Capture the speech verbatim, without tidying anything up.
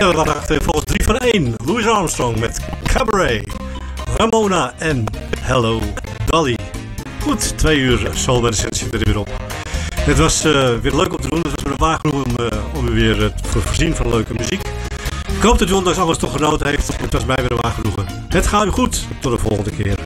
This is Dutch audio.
Ja, dat was volgens drie van één. Louis Armstrong met Cabaret. Ramona en Hello Dolly. Goed, twee uur Soul Medicine zit er weer op. Het was uh, weer leuk om te doen. Het was weer waar genoeg om, uh, om u weer uh, te voorzien van leuke muziek. Ik hoop dat u ondanks alles toch genoten heeft. Het was mij weer een waar genoegen. Het gaat u goed. Tot de volgende keer.